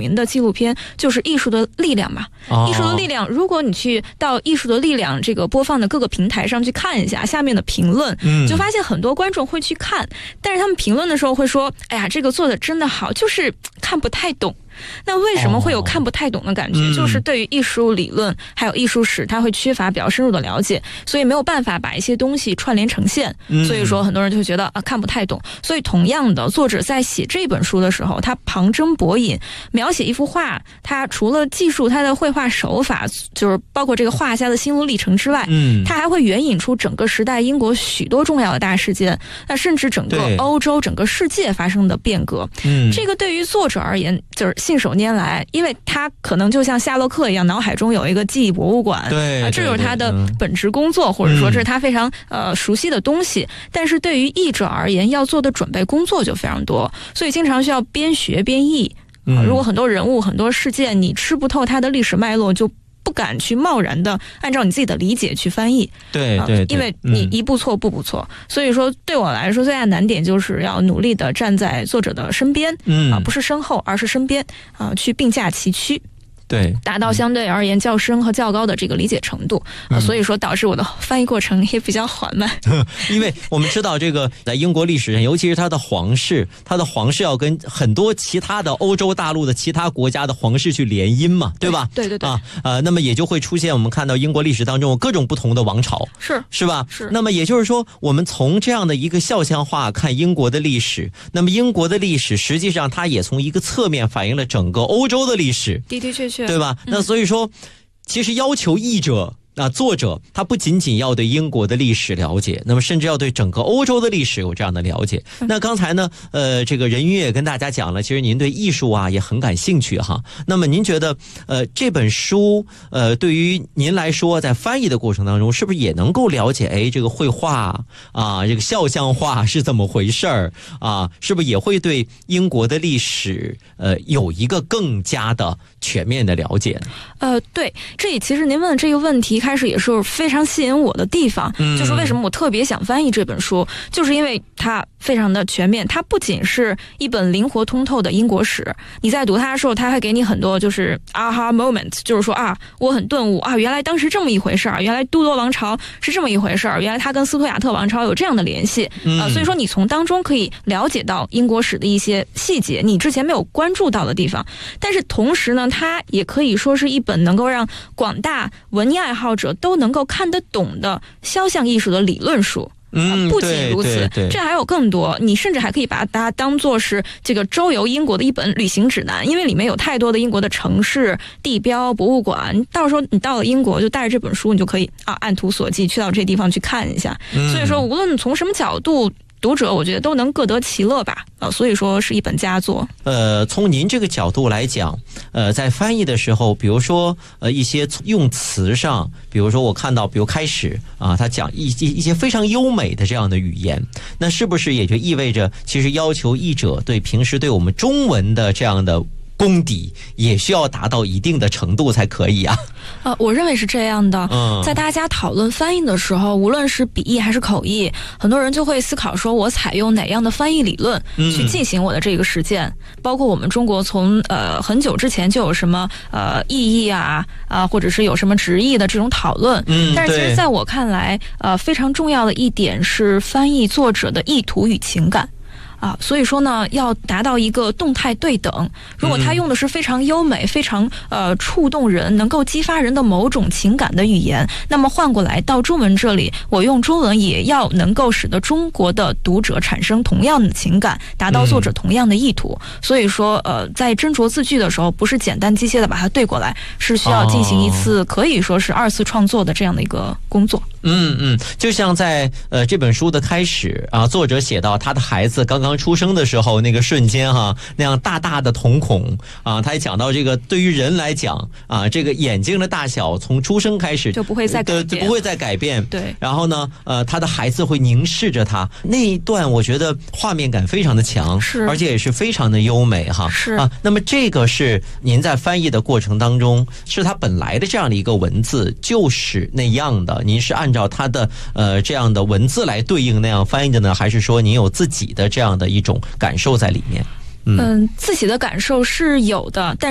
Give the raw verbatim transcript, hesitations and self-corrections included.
名的纪录片就是《艺术的力量》嘛。 哦、 艺术的力量，如果你去到《艺术的力量》这个播放的各个平台上去看一下下面的评论， 嗯， 就发现很多观众会去看，但是他们评论的时候会说：“哎呀，这个做的真的好，就是看不太懂。”那为什么会有看不太懂的感觉？ 哦、 就是对于艺术理论还有艺术史，它会缺乏比较深入的了解，所以没有办法把一些东西串联呈现。 嗯、 所以说，很多人就会觉得啊看不太懂。所以，同样的，作者在写这本书的时候，他旁征博引，描写一幅画，他除了记述他的绘画手法，就是包括这个画家的心路历程之外， 嗯， 他还会援引出整个时代英国许多重要的大事件，那甚至整个欧洲、整个世界发生的变革。 嗯， 这个对于作者而言，就是信手拈来，因为他可能就像夏洛克一样，脑海中有一个记忆博物馆， 对， 啊，这就是他的本职工作，或者说这是他非常、嗯、呃熟悉的东西。但是对于译者而言，要做的准备工作就非常多，所以经常需要边学边译。啊、如果很多人物、很多事件你吃不透它的历史脉络，就不敢去贸然的按照你自己的理解去翻译。 对对对、啊， 因为你一步错步步错、嗯、所以说对我来说最大的难点就是要努力的站在作者的身边， 嗯啊，不是身后而是身边啊，去并驾齐驱。 对， 达到相对而言较深和较高的这个理解程度、嗯、啊，所以说导致我的翻译过程也比较缓慢。 因为我们知道这个在英国历史上，尤其是他的皇室，他的皇室要跟很多其他的欧洲大陆的其他国家的皇室去联姻嘛，对吧？ 对对对。 啊，呃，那么也就会出现我们看到英国历史当中有各种不同的王朝， 是是吧？ 是。 那么也就是说，我们从这样的一个肖像画看英国的历史，那么英国的历史实际上它也从一个侧面反映了整个欧洲的历史， 的的确确， 对吧？ 嗯、 那所以说，其实要求译者啊，作者他不仅仅要对英国的历史了解，那么甚至要对整个欧洲的历史有这样的了解。嗯、那刚才呢，呃，这个任云也跟大家讲了，其实您对艺术啊也很感兴趣哈。那么您觉得，呃，这本书，呃，对于您来说，在翻译的过程当中，是不是也能够了解，哎，这个绘画啊，这个肖像画是怎么回事儿啊？是不是也会对英国的历史，呃，有一个更加的全面的了解呢？ 呃，对，这里其实您问的这个问题开始也是非常吸引我的地方，嗯、就是为什么我特别想翻译这本书，就是因为它非常的全面，它不仅是一本灵活通透的英国史，你在读它的时候，它会给你很多就是 aha moment， 就是说啊，我很顿悟啊，原来当时这么一回事儿，原来都铎王朝是这么一回事儿，原来它跟斯图亚特王朝有这样的联系， 嗯、 呃，所以说你从当中可以了解到英国史的一些细节，你之前没有关注到的地方，但是同时呢，它也可以说是一本能够让广大文艺爱好者都能够看得懂的肖像艺术的理论书。 嗯， 不仅如此，这还有更多，你甚至还可以把它当作是这个周游英国的一本旅行指南，因为里面有太多的英国的城市、地标、博物馆，到时候你到了英国就带着这本书，你就可以啊按图索骥去到这些地方去看一下。嗯、所以说，无论从什么角度，读者我觉得都能各得其乐吧，啊，所以说是一本佳作。 呃，从您这个角度来讲，呃，在翻译的时候，比如说呃一些用词上，比如说我看到，比如开始啊，他讲一一些非常优美的这样的语言，那是不是也就意味着，其实要求译者对平时对我们中文的这样的功底也需要达到一定的程度才可以啊？ 呃，我认为是这样的。 嗯， 在大家讨论翻译的时候，无论是笔译还是口译，很多人就会思考说，我采用哪样的翻译理论去进行我的这个实践。嗯、包括我们中国从呃很久之前就有什么呃意译啊啊、呃，或者是有什么直译的这种讨论。 嗯， 但是其实在我看来，呃，非常重要的一点是翻译作者的意图与情感。啊，所以说呢，要达到一个动态对等。如果他用的是非常优美、非常呃触动人、能够激发人的某种情感的语言，那么换过来到中文这里，我用中文也要能够使得中国的读者产生同样的情感，达到作者同样的意图。嗯、所以说，呃，在斟酌字句的时候，不是简单机械的把它对过来，是需要进行一次、哦、可以说是二次创作的这样的一个工作。 嗯嗯，就像在呃这本书的开始啊，作者写到他的孩子刚刚出生的时候那个瞬间哈、啊，那样大大的瞳孔啊，他也讲到这个对于人来讲啊，这个眼睛的大小从出生开始就不会再改变， 不会再改变。 对， 然后呢，呃，他的孩子会凝视着他，那一段我觉得画面感非常的强， 是， 而且也是非常的优美哈。 是啊，那么这个是您在翻译的过程当中，是他本来的这样的一个文字就是那样的，您是按照他的呃这样的文字来对应那样翻译的呢，还是说您有自己的这样的一种感受在里面？ 嗯，自己的感受是有的，但